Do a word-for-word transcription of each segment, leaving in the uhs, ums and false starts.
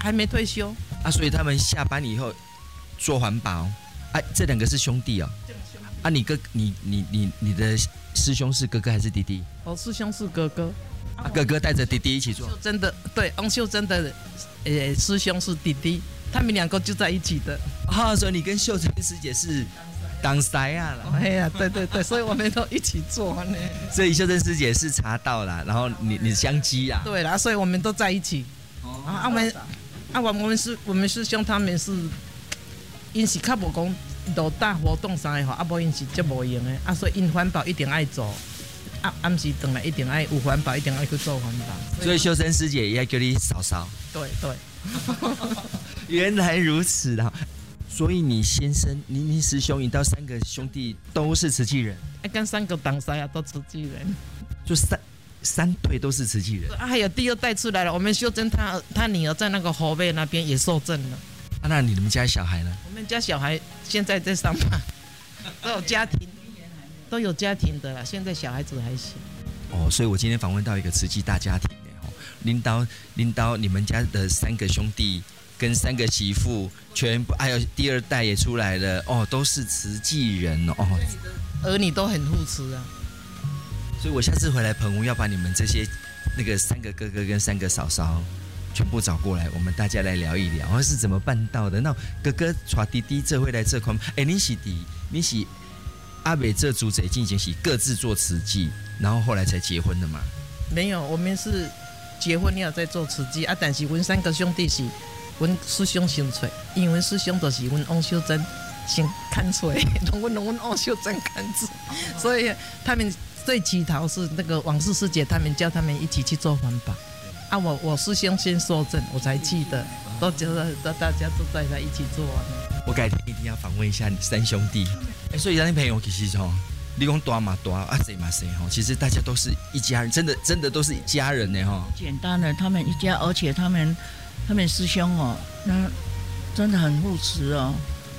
还没退休啊，所以他们下班以后做环保。啊，这两个是兄弟哦。啊，你哥，你你你你的师兄是哥哥还是弟弟？ 我师兄是哥哥。 啊，哥哥带着弟弟一起做。 真的对，翁秀珍的呃师兄是弟弟，他们两个就在一起的。 啊，所以你跟秀珍师姐是当塞啊了。 哎呀，对对对，所以我们都一起做呢。 所以秀珍师姐是茶道啦，然后你你香鸡啦。 对啦，所以我们都在一起。哦、啊，我们啊，我们是我们师兄他们是。因是较无讲落大活动啥的吼，啊无因是足无用的，啊所以因环保一定爱做，啊暗时回来一定爱有环保，一定爱去做环保。 所以秀珍师姐也要叫你嫂嫂。 对对。 原来如此的，所以你先生、你你师兄，你到三个兄弟都是慈济人。 哎，跟三个当塞啊都慈济人， 就三三对都是慈济人。 啊，还有第二代出来了，我们秀珍她她女儿在那个河北那边也受证了。 啊，那你们家小孩呢？ 我们家小孩现在在上班，都有家庭，都有家庭的啦。现在小孩子还小。 哦，所以我今天访问到一个慈济大家庭哦，领导领导你们家的三个兄弟跟三个媳妇，全部还有第二代也出来了哦，都是慈济人哦。 儿女都很护持啊。 所以我下次回来澎湖要把你们这些那个三个哥哥跟三个嫂嫂。全部找过来，我们大家来聊一聊，哦、是怎么办到的？那哥哥带弟弟这回来这块，哎，你是弟，你是阿北这主宰进行是各自做慈济，然后后来才结婚的嘛？ 没有，我们是结婚了再做慈济啊。但是阮三个兄弟是阮师兄先找，因为师兄就是阮翁秀珍先看出来，拢阮拢阮翁秀珍看出，所以他们最起头是那个王氏师姐，他们叫他们一起去做环保。啊，我我师兄先受证，我才记得，都觉得都大家都在在一起做完了。 我改天一定要访问一下你三兄弟。哎，所以咱朋友其实吼，你讲大嘛大，啊谁嘛谁吼，其实大家都是一家人，真的真的都是一家人呢吼。 简单的，他们一家，而且他们他们师兄哦，那真的很护持哦。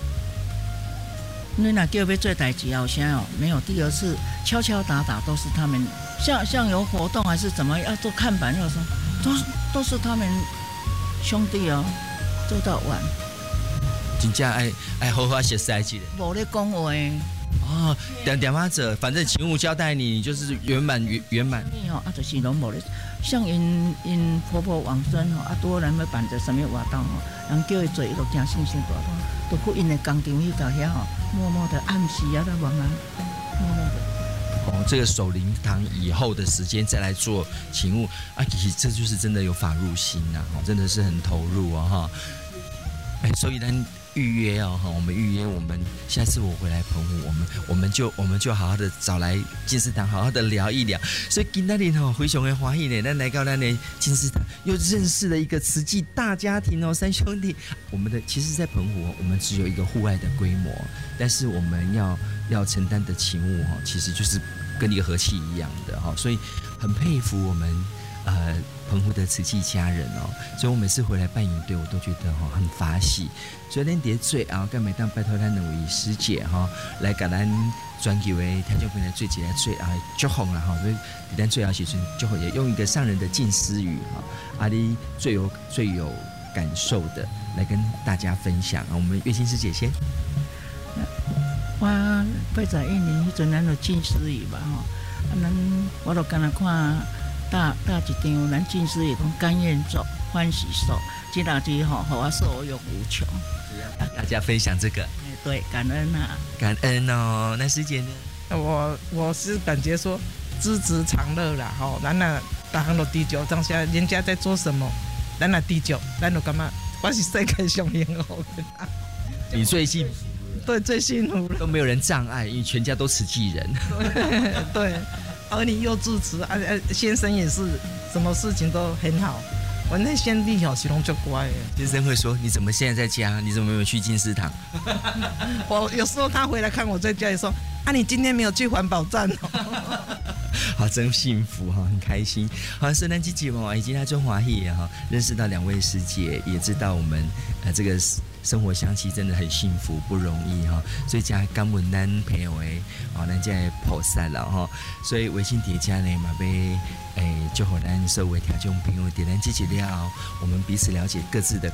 你那叫要做代志好像哦，没有第二次敲敲打打都是他们，像像有活动还是怎么要做看板要说。都是都是他们兄弟哦，做到晚。 真正爱爱好好学赛季的。 无咧讲话。 哦，点点啊者，反正勤务交代你，你就是圆满圆圆满。 哦，啊，就是拢无咧，像因因婆婆往生哦，啊，多人要办着什么活动哦，人叫伊做，伊就惊心心大痛，都去因的工厂去到遐哦，默默的暗时啊，在忙啊，默默的。 哦，这个守灵堂以后的时间再来做勤务啊，其实这就是真的有法入心呐、啊，真的是很投入啊哈。哎，所以呢，预约哦哈，我们预约，我们下次我回来澎湖，我们我们就我们就好好的找来金丝堂，好好的聊一聊。所以今天哦，非常的欢喜呢，咱来到咱的金丝堂，又认识了一个慈济大家庭哦，三兄弟。我们的其实，在澎湖，我们只有一个户外的规模，但是我们要要承担的勤务哈，其实就是跟一个和气一样的哈，所以很佩服我们呃澎湖的慈济家人哦。所以我每次回来办营队，我都觉得哈很法喜。所以咱伫最后，跟每当拜托咱两位师姐哈，来给咱专辑的听众朋友最起来最后祝福啦哈。所以咱最后时阵就会也用一个上人的近思语哈，阿里最有最有感受的来跟大家分享。我们月心师姐先。 我八十一年迄阵，咱就进思语吧吼，啊，咱我就干那看大大一张，咱进思语讲甘愿走，欢喜受，这两句吼，和我受用无穷。 大家分享这个， 对，感恩啊， 感恩哦。那师姐呢？ 我我是感觉说知足常乐啦，吼，咱那大行都低酒，当下人家在做什么，咱那低酒，咱就感觉我是世界上幸福的。 你最幸福。 对，最幸福了， 都没有人障碍，因为全家都慈济人。 对，对，儿女又支持，啊先生也是，什么事情都很好。我那先弟小西龙就乖了。 先生会说：“你怎么现在在家？你怎么没有去金丝堂？” 我有时候他回来看我在家里说：“啊，你今天没有去环保站哦。” 好，真幸福哈，很开心。好，圣诞节节目以及他中华裔哈，认识到两位师姐，也知道我们呃这个生活相期真的很幸福不容易哈，所以加感恩咱朋友的哦，咱这菩萨了哈，所以微信叠加呢嘛被诶，就和咱所有听众朋友点燃这集了，我们彼此了解各自的